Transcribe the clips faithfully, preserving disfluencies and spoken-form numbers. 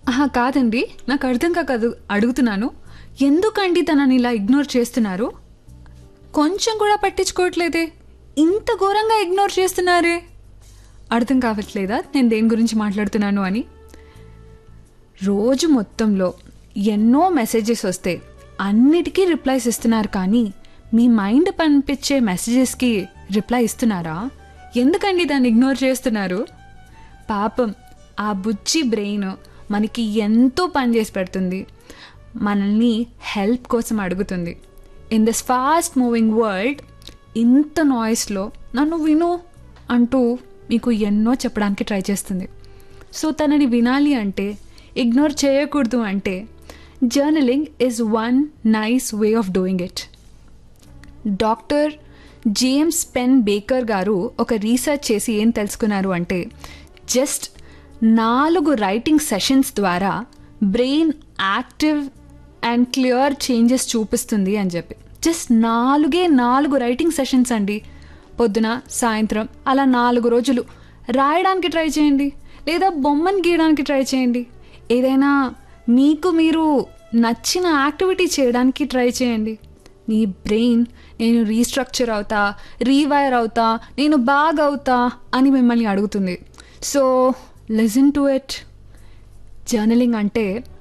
ఆహా! కాదండి. నాకు అర్థం కాక అదు అడుగుతున్నాను. ఎందుకండి తనని ఇలా ఇగ్నోర్ చేస్తున్నారు? కొంచెం కూడా పట్టించుకోవట్లేదే. ఇంత ఘోరంగా ఇగ్నోర్ చేస్తున్నారే. అర్థం కావట్లేదా నేను దేని గురించి మాట్లాడుతున్నాను అని? రోజు మొత్తంలో ఎన్నో మెసేజెస్ వస్తే అన్నిటికీ రిప్లైస్ ఇస్తున్నారు, కానీ మీ మైండ్ పంపించే మెసేజెస్కి రిప్లై ఇస్తున్నారా? ఎందుకండి దాన్ని ఇగ్నోర్ చేస్తున్నారు? పాపం ఆ బుజ్జి బ్రెయిన్ మనకి ఎంతో పని చేసి పెడుతుంది, మనల్ని హెల్ప్ కోసం అడుగుతుంది. In this fast moving world ఇంత నాయిస్లో నన్ను విను అంటూ మీకు ఎన్నో చెప్పడానికి ట్రై చేస్తుంది. సో తనని వినాలి అంటే, ఇగ్నోర్ చేయకూడదు అంటే, journaling is one nice way of doing it. Doctor James pen baker గారు ఒక రీసెర్చ్ చేసి ఏం తెలుసుకున్నారు అంటే, జస్ట్ నాలుగు రైటింగ్ సెషన్స్ ద్వారా brain active and clear changes చూపిస్తుంది అని చెప్పి. జస్ట్ నాలుగే నాలుగు రైటింగ్ సెషన్స్ అండి. పొద్దున సాయంత్రం అలా నాలుగు రోజులు రాయడానికి ట్రై చేయండి, లేదా బొమ్మను గీయడానికి ట్రై చేయండి. ఏదైనా మీకు మీరు నచ్చిన యాక్టివిటీ చేయడానికి ట్రై చేయండి. మీ బ్రెయిన్ నేను రీస్ట్రక్చర్ అవుతా, రీవైర్ అవుతా, నేను బాగా అవుతా అని మిమ్మల్ని అడుగుతుంది. So listen to it. Journaling అంటే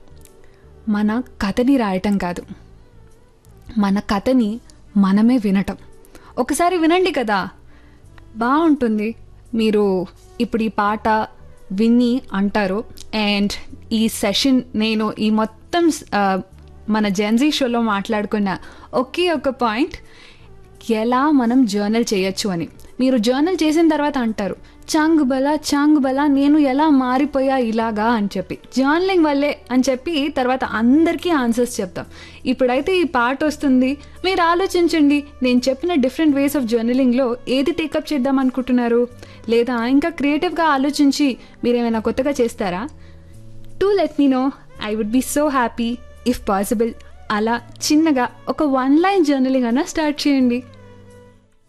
మన కథని రాయటం కాదు, మన కథని మనమే వినటం. ఒకసారి వినండి కదా, బాగుంటుంది. మీరు ఇప్పుడు ఈ పాట విని అంటారు, అండ్ ఈ సెషన్ నేను ఈ మొత్తం మన జెన్జీ షోలో మాట్లాడుకున్న ఒకే ఒక పాయింట్, ఎలా మనం జర్నల్ చేయొచ్చు అని. మీరు జర్నల్ చేసిన తర్వాత అంటారు, చాంగ్ బలా చాంగ్ బలా నేను ఎలా మారిపోయా ఇలాగా అని చెప్పి, జర్నలింగ్ వల్లే అని చెప్పి తర్వాత అందరికీ ఆన్సర్స్ చెప్తాం. ఇప్పుడైతే ఈ పాట వస్తుంది, మీరు ఆలోచించండి, నేను చెప్పిన డిఫరెంట్ వేస్ ఆఫ్ జర్నలింగ్లో ఏది టేకప్ చేద్దాం అనుకుంటున్నారు? లేదా ఇంకా క్రియేటివ్గా ఆలోచించి మీరేమైనా కొత్తగా చేస్తారా? To let me no, I would be so happy if possible. అలా చిన్నగా ఒక వన్ లైన్ జర్నలింగ్ అన్నా స్టార్ట్ చేయండి.